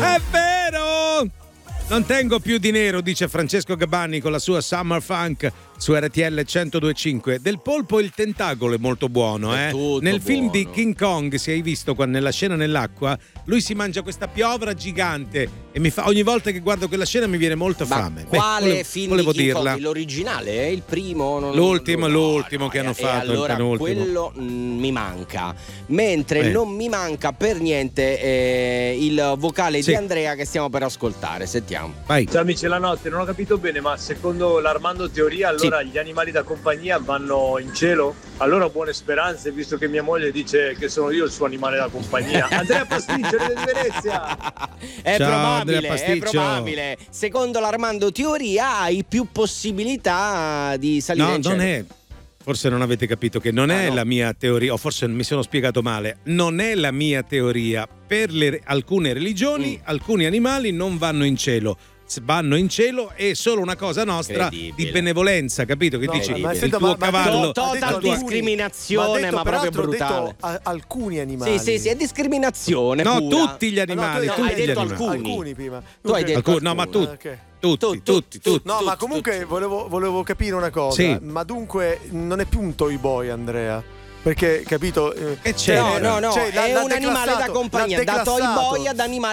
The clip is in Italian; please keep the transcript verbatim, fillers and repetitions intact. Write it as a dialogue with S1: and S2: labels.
S1: È vero! Non tengo più di nero, dice Francesco Gabbani con la sua Summer Funk su R T L centodue e cinque. Del polpo il tentacolo è molto buono, eh. Nel film
S2: buono.
S1: di King Kong, se hai visto qua nella scena nell'acqua, lui si mangia questa piovra gigante e mi fa, ogni volta che guardo quella scena mi viene molta
S2: Ma
S1: fame.
S2: quale
S1: Beh, volevo,
S2: film
S1: volevo
S2: di King
S1: dirla.
S2: Kong? L'originale? Il primo? Non,
S1: L'ultimo,
S2: no,
S1: l'ultimo
S2: no,
S1: che hanno
S2: e
S1: fatto,
S2: allora
S1: il penultimo.
S2: quello mh, mi manca. Mentre
S1: Eh.
S2: non mi manca per niente eh, il vocale
S1: Sì.
S2: di Andrea che stiamo per ascoltare. Sentiamo.
S1: Vai.
S3: Ciao amici della notte, non ho capito bene, ma secondo l'Armando Teoria allora gli animali da compagnia vanno in cielo? Allora buone speranze, visto che mia moglie dice che sono io il suo animale da compagnia. Andrea Pasticcio di Venezia!
S2: È
S1: Ciao,
S2: probabile,
S1: Andrea
S2: è
S1: Pasticcio.
S2: probabile. Secondo l'Armando Teoria hai più possibilità di salire
S1: No,
S2: in cielo.
S1: non è. Forse non avete capito che non
S2: Ah,
S1: è
S2: no.
S1: la mia teoria, o forse mi sono spiegato male. Non è la mia teoria. Per le, alcune religioni,
S2: Mm.
S1: alcuni animali non vanno in cielo. Vanno in cielo è solo una cosa nostra
S2: Incredibile.
S1: di benevolenza, capito? Che
S4: No,
S1: dici
S4: ma
S1: il
S4: senta,
S1: tuo
S4: ma- ma-
S1: cavallo.
S2: To- total
S4: Ha detto alcuni-
S2: discriminazione,
S4: ma, ha detto,
S2: ma
S4: peraltro,
S2: proprio
S4: ha detto
S2: brutale.
S4: a- alcuni animali.
S2: Sì, sì, sì, è discriminazione.
S1: No,
S2: pura.
S1: tutti gli
S4: Ah, no, tu
S1: animali,
S4: hai-
S1: tutti
S2: hai
S1: gli
S2: detto
S1: animali.
S2: alcuni.
S4: alcuni prima.
S2: Tu hai
S4: Ok.
S2: detto
S1: Alcuni- no, ma
S2: alcuni.
S4: Ah, ok.
S1: Tutti,
S2: Tu- tu-
S1: tutti, tutti.
S4: No, ma
S2: tutti,
S4: comunque
S2: tutti.
S4: volevo, volevo capire una cosa.
S1: Sì.
S4: Ma dunque non è più un toy boy, Andrea? Perché, capito? eh,
S1: Che c'è?
S2: No, no, no,
S4: cioè, l'ha-
S2: è
S4: l'ha
S2: un animale da
S4: declassato,
S2: compagnia,
S4: l'ha
S2: da toy
S4: declassato.
S2: boy ad animale